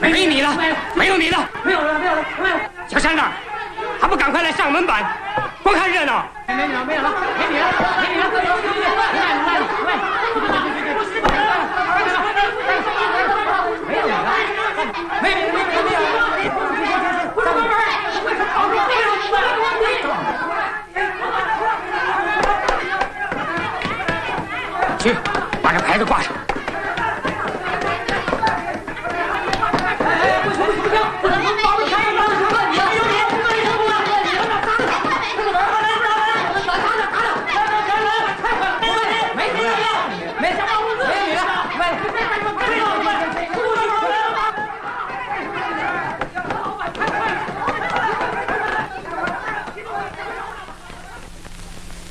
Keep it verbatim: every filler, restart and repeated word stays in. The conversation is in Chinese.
没你了，没有你了， 没有了，没有了，没有了。 小山子，还不赶快来上门板，光看热闹。 没你了，没有了，没你了，没你了，快走，快走，快来了，快！没有了，没有了，没有了。